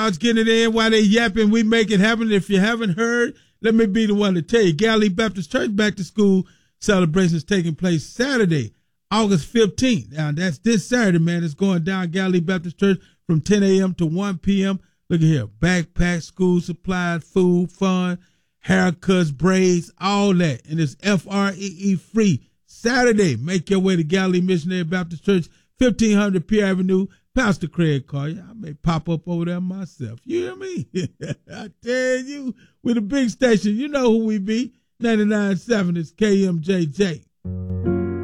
was getting it in while they yapping. We make it happen. If you haven't heard, let me be the one to tell you. Galilee Baptist Church back to school celebrations taking place Saturday, August 15th. Now, that's this Saturday, man. It's going down Galilee Baptist Church from 10 a.m. to 1 p.m. Look at here. Backpack, school supplies, food, fun, haircuts, braids, all that. And it's FREE free. Saturday, make your way to Galilee Missionary Baptist Church, 1500 Pier Avenue. Pastor Craig Collier. I may pop up over there myself. You hear me? I tell you, with a big station, you know who we be. 99.7 is KMJJ.